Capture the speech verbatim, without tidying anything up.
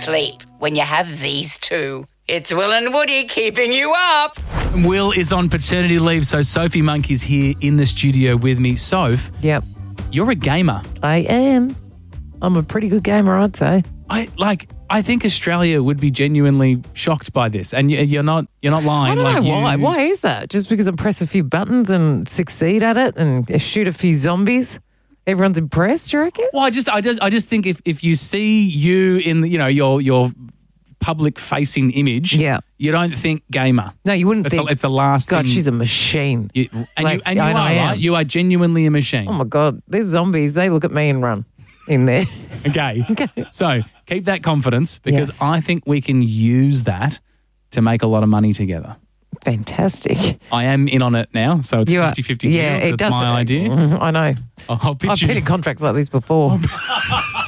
sleep when you have these two. It's Will and Woody keeping you up. Will is on paternity leave, so Sophie Monk is here in the studio with me. Soph, Yep, you're a gamer. I am. I'm a pretty good gamer, I'd say. I like. I think Australia would be genuinely shocked by this, and you- you're not. You're not lying. I don't like know you, why. Why is that? Just because I press a few buttons and succeed at it and shoot a few zombies, everyone's impressed, do you reckon? Well, I just, I just, I just think if, if you see you in, the, you know, your your public facing image, Yeah. you don't think gamer. No, you wouldn't It's, think. the, it's the last. God, thing she's a machine. You, and Like, you, and you I are know I am. right. You are genuinely a machine. Oh my God, there's zombies. They look at me and run in there. Okay. So keep that confidence because Yes. I think we can use that to make a lot of money together. Fantastic. I am in on it now, so it's You are- fifty-fifty deal. Yeah, it That's does. my idea. Mhm, I know. I'll pitch I've you. been in contracts like this before.